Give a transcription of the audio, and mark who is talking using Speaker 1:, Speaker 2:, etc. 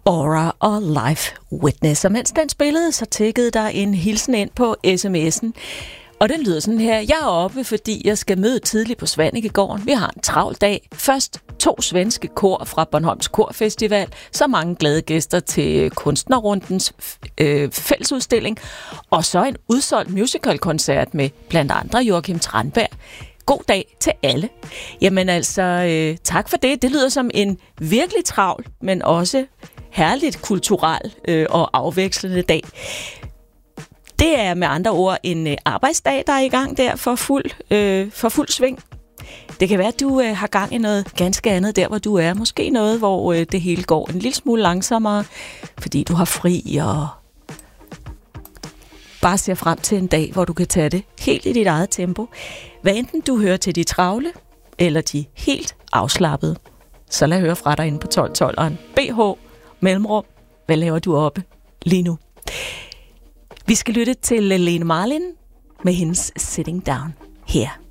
Speaker 1: Aura og Life Witness. Og mens den spillede, så tikkede der en hilsen ind på sms'en. Og den lyder sådan her: jeg er oppe, fordi jeg skal møde tidligt på Svanekegården. Vi har en travl dag. Først 2 svenske kor fra Bornholms Korfestival, så mange glade gæster til Kunstnerrundens fællesudstilling, og så en udsolgt musicalkoncert med blandt andre Joachim Tranberg. God dag til alle. Jamen altså, tak for det. Det lyder som en virkelig travl, men også herligt kulturel og afvekslende dag. Det er med andre ord en arbejdsdag, der er i gang der for fuld sving. Det kan være, at du har gang i noget ganske andet der, hvor du er. Måske noget, hvor det hele går en lille smule langsommere, fordi du har fri og bare ser frem til en dag, hvor du kan tage det helt i dit eget tempo. Hvad enten du hører til de travle eller de helt afslappede, så lad høre fra dig inde på 1212'eren. BH Mellemrum. Hvad laver du oppe lige nu? Vi skal lytte til Lene Marlin med hendes Sitting Down her.